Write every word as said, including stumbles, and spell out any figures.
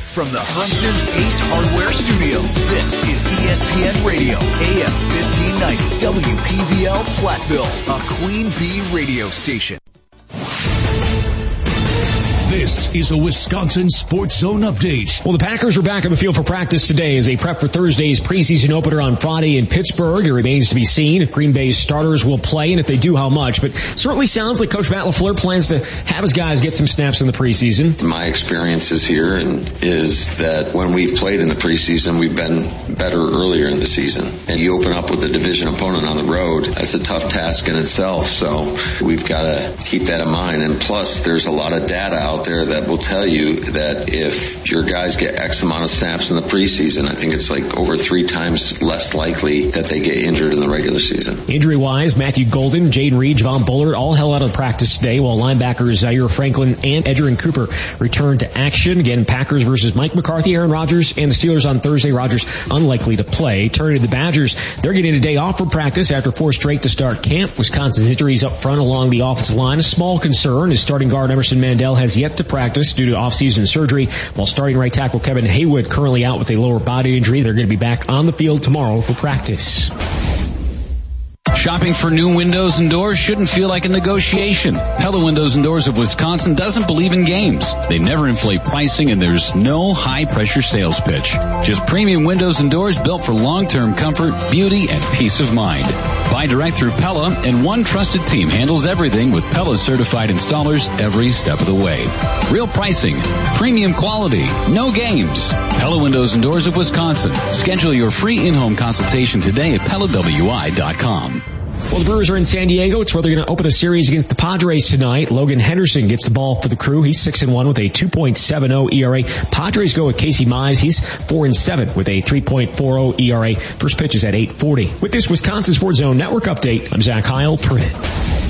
From the Hermson's Ace Hardware Studio, this is E S P N Radio, A M fifteen ninety, W P V L Platteville, a Queen Bee radio station. This is a Wisconsin Sports Zone update. Well, the Packers are back on the field for practice today as they prep for Thursday's preseason opener on Friday in Pittsburgh. It remains to be seen if Green Bay's starters will play and if they do, how much. But certainly sounds like Coach Matt LaFleur plans to have his guys get some snaps in the preseason. My experiences here and is that when we've played in the preseason, we've been better earlier in the season. And you open up with a division opponent on the road, that's a tough task in itself. So we've got to keep that in mind. And plus, there's a lot of data out there that will tell you that if your guys get X amount of snaps in the preseason, I think it's like over three times less likely that they get injured in the regular season. Injury-wise, Matthew Golden, Jaden Reed, Javon Bullard all held out of practice today, while linebackers Zaire Franklin and Edgerrin Cooper returned to action. Again, Packers versus Mike McCarthy, Aaron Rodgers, and the Steelers on Thursday. Rodgers unlikely to play. Turning to the Badgers, they're getting a day off for practice after four straight to start camp. Wisconsin's injuries up front along the offensive line, a small concern as starting guard Emerson Mandel has yet to practice due to off-season surgery, while starting right tackle Kevin Haywood currently out with a lower body injury. They're going to be back on the field tomorrow for practice. Shopping for new windows and doors shouldn't feel like a negotiation. Pella Windows and Doors of Wisconsin doesn't believe in games. They never inflate pricing, and there's no high-pressure sales pitch. Just premium windows and doors built for long-term comfort, beauty, and peace of mind. Buy direct through Pella, and one trusted team handles everything with Pella-certified installers every step of the way. Real pricing, premium quality, no games. Pella Windows and Doors of Wisconsin. Schedule your free in-home consultation today at Pella W I dot com. Well, the Brewers are in San Diego. It's where they're going to open a series against the Padres tonight. Logan Henderson gets the ball for the Crew. He's six and one with a two point seven oh E R A. Padres go with Casey Mize. He's four and seven with a three point four oh E R A. First pitch is at eight forty. With this Wisconsin Sports Zone Network update, I'm Zach Heil. Perrin.